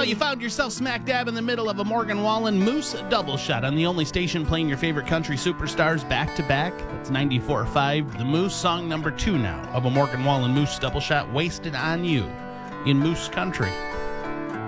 you found yourself smack dab in the middle of a Morgan Wallen Moose double shot on the only station playing your favorite country superstars back to back. That's 94.5 The Moose, song number 2 now of a Morgan Wallen Moose double shot, Wasted on You in Moose Country.